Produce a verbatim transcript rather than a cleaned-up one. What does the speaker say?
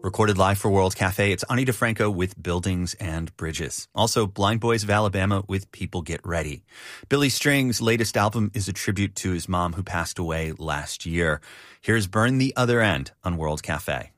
Recorded live for World Cafe, it's Ani DeFranco with Buildings and Bridges. Also, Blind Boys of Alabama with People Get Ready. Billy Strings' latest album is a tribute to his mom who passed away last year. Here's Burn the Other End on World Cafe.